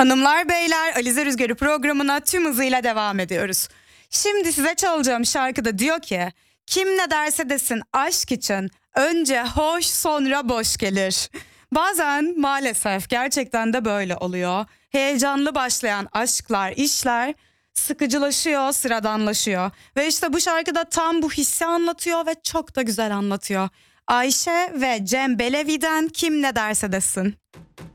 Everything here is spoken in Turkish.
Hanımlar beyler, Alize Rüzgarı programına tüm hızıyla devam ediyoruz. Şimdi size çalacağım şarkıda diyor ki, kim ne derse desin aşk için önce hoş sonra boş gelir. Bazen maalesef gerçekten de böyle oluyor. Heyecanlı başlayan aşklar, işler sıkıcılaşıyor, sıradanlaşıyor. Ve işte bu şarkıda tam bu hissi anlatıyor ve çok da güzel anlatıyor. Ayşe ve Cem Belevi'den Kim Ne Derse Desin.